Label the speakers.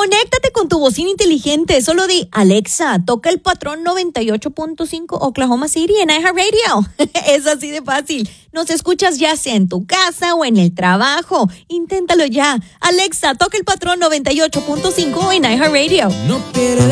Speaker 1: Conéctate con tu bocina inteligente. Solo di, Alexa, toca el patrón 98.5 Oklahoma City en iHeartRadio. Es así de fácil. Nos escuchas ya sea en tu casa o en el trabajo. Inténtalo ya. Alexa, toca el patrón 98.5 en iHeartRadio.
Speaker 2: No pierdas